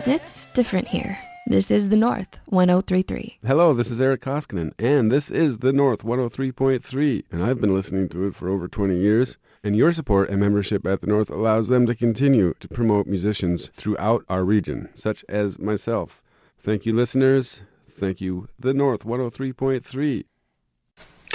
It's different here. This is the North 103.3. Hello, this is Eric Koskinen, and this is the North 103.3, and I've been listening to it for over 20 years. And your support and membership at the North allows them to continue to promote musicians throughout our region, such as myself. Thank you, listeners. Thank you, the North 103.3.